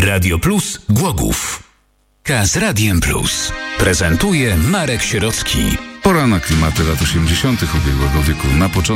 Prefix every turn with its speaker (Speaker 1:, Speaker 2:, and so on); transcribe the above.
Speaker 1: Radio Plus Głogów. KS Radiem Plus prezentuje Marek Sierocki.
Speaker 2: Pora na klimaty lat 80. ubiegłego wieku. Na początku